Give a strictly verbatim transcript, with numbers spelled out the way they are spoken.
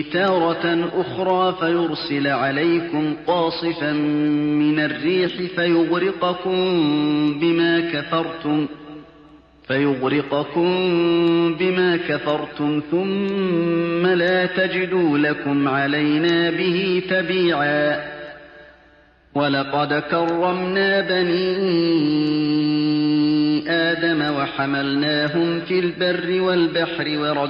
تارة أخرى فيرسل عليكم قاصفا من الريح فيغرقكم بما كفرتم فيغرقكم بما كفرتم ثم لا تجدوا لكم علينا به تبيعا ولقد كرمنا بني آدم وحملناهم في البر والبحر